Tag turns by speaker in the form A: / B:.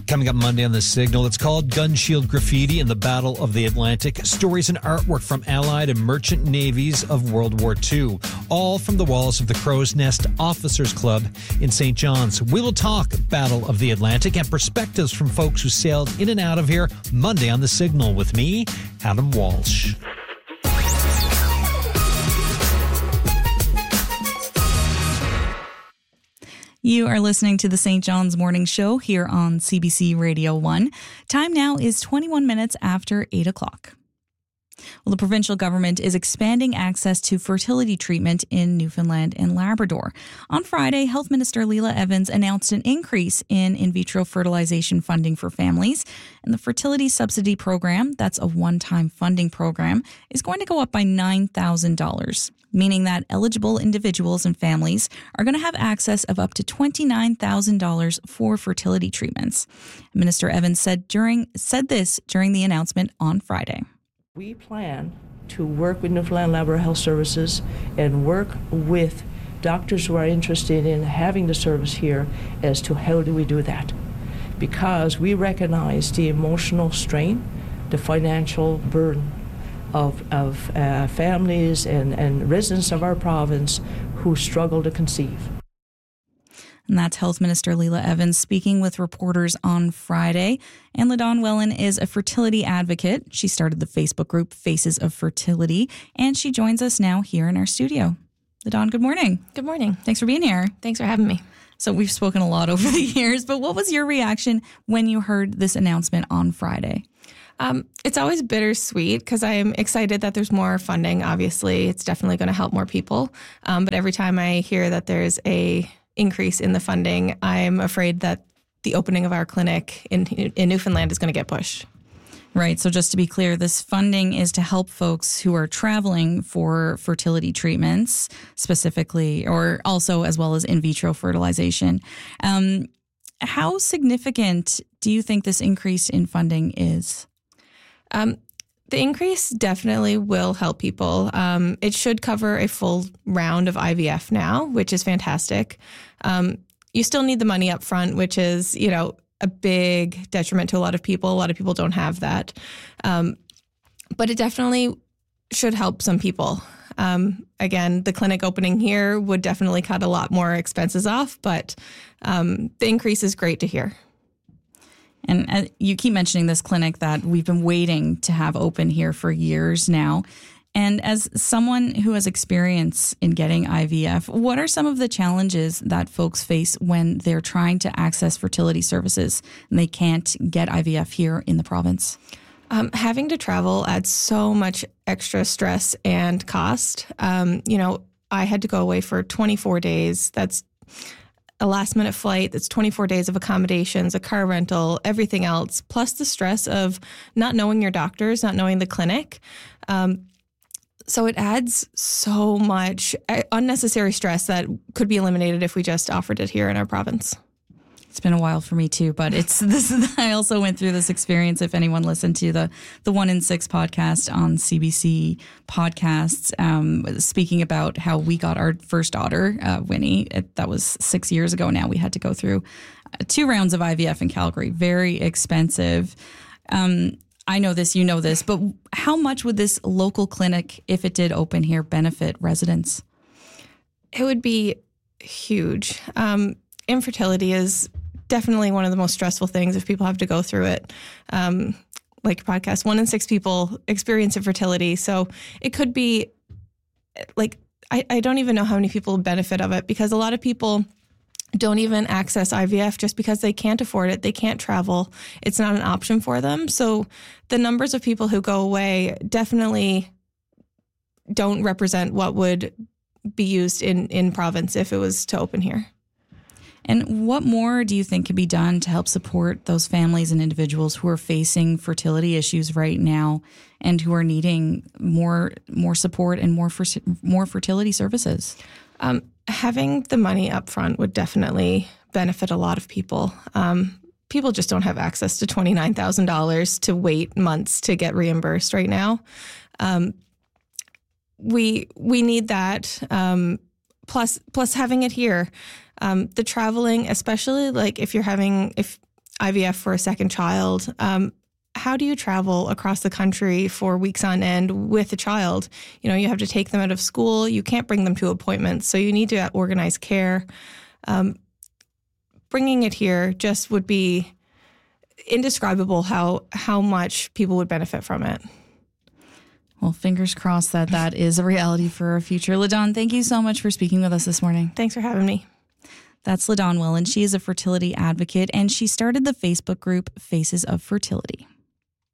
A: Coming up Monday on The Signal, it's called Gun Shield Graffiti and the Battle of the Atlantic. Stories and artwork from Allied and merchant navies of World War II. All from the walls of the Crow's Nest Officers Club in St. John's. We will talk Battle of the Atlantic and perspectives from folks who sailed in and out of here Monday on The Signal with me, Adam Walsh.
B: You are listening to the St. John's Morning Show here on CBC Radio 1. Time now is 21 minutes after 8 o'clock. Well, the provincial government is expanding access to fertility treatment in Newfoundland and Labrador. On Friday, Health Minister Leela Evans announced an increase in vitro fertilization funding for families. And the fertility subsidy program, that's a one-time funding program, is going to go up by $9,000. Meaning that eligible individuals and families are going to have access of up to $29,000 for fertility treatments. Minister Evans said this during the announcement on Friday.
C: We plan to work with Newfoundland Labrador Health Services and work with doctors who are interested in having the service here as to how do we do that. Because we recognize the emotional strain, the financial burden of families and residents of our province who struggle to conceive.
B: And that's Health Minister Leela Evans speaking with reporters on Friday. And LaDawn Wellen is a fertility advocate. She started the Facebook group Faces of Fertility, and she joins us now here in our studio. LaDawn, good morning.
D: Good morning.
B: Thanks for being here.
D: Thanks for having me.
B: So we've spoken a lot over the years, but what was your reaction when you heard this announcement on Friday?
D: It's always bittersweet because I'm excited that there's more funding. Obviously, it's definitely going to help more people. But every time I hear that there's a increase in the funding, I'm afraid that the opening of our clinic in Newfoundland is going to get pushed.
B: Right. So just to be clear, this funding is to help folks who are traveling for fertility treatments specifically, or also as well as in vitro fertilization. How significant do you think this increase in funding is?
D: The increase definitely will help people. It should cover a full round of IVF now, which is fantastic. You still need the money up front, which is, a big detriment to a lot of people. A lot of people don't have that. But it definitely should help some people. Again, the clinic opening here would definitely cut a lot more expenses off, but the increase is great to hear.
B: And you keep mentioning this clinic that we've been waiting to have open here for years now. And as someone who has experience in getting IVF, what are some of the challenges that folks face when they're trying to access fertility services and they can't get IVF here in the province?
D: Having to travel adds so much extra stress and cost. I had to go away for 24 days. That's a last-minute flight. That's 24 days of accommodations, a car rental, everything else, plus the stress of not knowing your doctors, not knowing the clinic. So it adds so much unnecessary stress that could be eliminated if we just offered it here in our province.
B: It's been a while for me too, but I also went through this experience. If anyone listened to the 1 in 6 podcast on CBC podcasts, speaking about how we got our first daughter, Winnie, that was 6 years ago now. We had to go through 2 rounds of IVF in Calgary, very expensive. I know this, you know this, but how much would this local clinic, if it did open here, benefit residents?
D: It would be huge. Infertility is definitely one of the most stressful things if people have to go through it. Like your podcast, 1 in 6 people experience infertility. So it could be like, I don't even know how many people benefit of it, because a lot of people don't even access IVF just because they can't afford it. They can't travel. It's not an option for them. So the numbers of people who go away definitely don't represent what would be used in province if it was to open here.
B: And what more do you think could be done to help support those families and individuals who are facing fertility issues right now and who are needing more support and more fertility services?
D: Having the money up front would definitely benefit a lot of people. People just don't have access to $29,000 to wait months to get reimbursed right now. We need that. Plus having it here. The traveling, especially like if IVF for a second child. How do you travel across the country for weeks on end with a child? You have to take them out of school. You can't bring them to appointments. So you need to organize care. Bringing it here just would be indescribable how much people would benefit from it.
B: Well, fingers crossed that is a reality for our future. LaDawn, thank you so much for speaking with us this morning.
D: Thanks for having me.
B: That's LaDawn Willen. She is a fertility advocate, and she started the Facebook group Faces of Fertility.